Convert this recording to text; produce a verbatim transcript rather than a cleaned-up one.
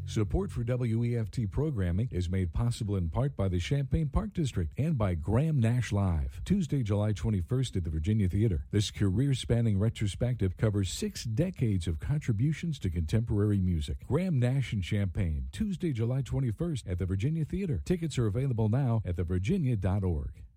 Support for W E F T programming is made possible in part by the Champaign Park District and by Graham Nash Live. Tuesday, July twenty-first at the Virginia Theater. This career-spanning retrospective covers six decades of contributions to contemporary music. Graham Nash in Champaign, Tuesday, July twenty-first at the Virginia Theater. Tickets are available now at the virginia dot org.